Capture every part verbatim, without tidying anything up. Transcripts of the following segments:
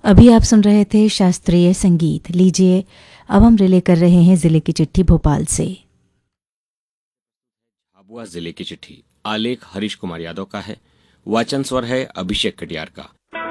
अभी आप सुन रहे थे शास्त्रीय संगीत। लीजिए अब हम रिले कर रहे हैं जिले की चिट्ठी भोपाल से। झाबुआ जिले की चिट्ठी आलेख हरीश कुमार यादव का है। वाचन स्वर है अभिषेक कटियार का।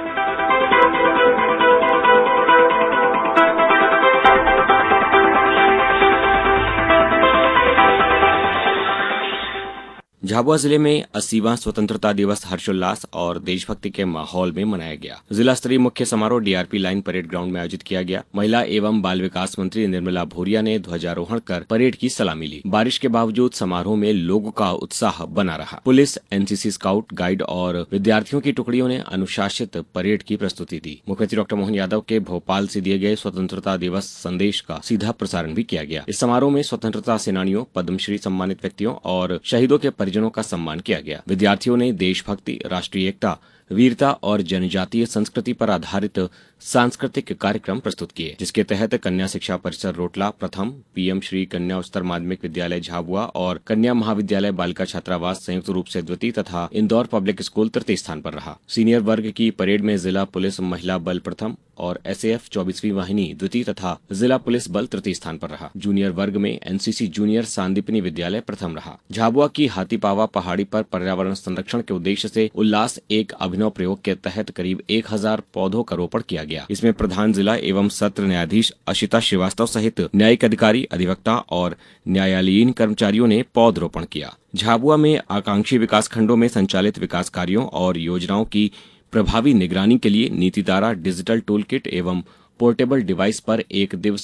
झाबुआ जिले में अस्सीवां स्वतंत्रता दिवस हर्षोल्लास और देशभक्ति के माहौल में मनाया गया। जिला स्तरीय मुख्य समारोह डीआरपी लाइन परेड ग्राउंड में आयोजित किया गया। महिला एवं बाल विकास मंत्री निर्मला भूरिया ने ध्वजारोहण कर परेड की सलामी ली। बारिश के बावजूद समारोह में लोगों का उत्साह बना रहा। पुलिस, एनसीसी, स्काउट गाइड और विद्यार्थियों की टुकड़ियों ने अनुशासित परेड की प्रस्तुति दी। मुख्यमंत्री डॉक्टर मोहन यादव के भोपाल से दिए गए स्वतंत्रता दिवस संदेश का सीधा प्रसारण भी किया गया। इस समारोह में स्वतंत्रता सेनानियों, पद्मश्री सम्मानित व्यक्तियों और शहीदों के परिजनों का सम्मान किया गया। विद्यार्थियों ने देशभक्ति, राष्ट्रीय एकता, वीरता और जनजातीय संस्कृति पर आधारित सांस्कृतिक कार्यक्रम प्रस्तुत किए, जिसके तहत कन्या शिक्षा परिसर रोटला प्रथम, पीएम श्री कन्या उच्चतर माध्यमिक विद्यालय झाबुआ और कन्या महाविद्यालय बालिका छात्रावास संयुक्त रूप से द्वितीय तथा इंदौर पब्लिक स्कूल तृतीय स्थान पर रहा। सीनियर वर्ग की परेड में जिला पुलिस महिला बल प्रथम और एसएएफ चौबीसवीं वाहिनी द्वितीय तथा जिला पुलिस बल तृतीय स्थान पर रहा। जूनियर वर्ग में एनसीसी जूनियर सांदीपनी विद्यालय प्रथम रहा। झाबुआ की हाथीपावा पहाड़ी पर पर्यावरण संरक्षण के उद्देश्य से उल्लास एक अभिनव प्रयोग के तहत करीब एक हजार पौधों का रोपण किया गया। इसमें प्रधान जिला एवं सत्र न्यायाधीश अशिता श्रीवास्तव सहित न्यायिक अधिकारी, अधिवक्ता और न्यायालयीन कर्मचारियों ने पौधरोपण किया। झाबुआ में आकांक्षी विकास खंडों में संचालित विकास कार्यों और योजनाओं की प्रभावी निगरानी के लिए नीतिदारा डिजिटल टूल किट एवं पोर्टेबल डिवाइस पर एक दिवसीय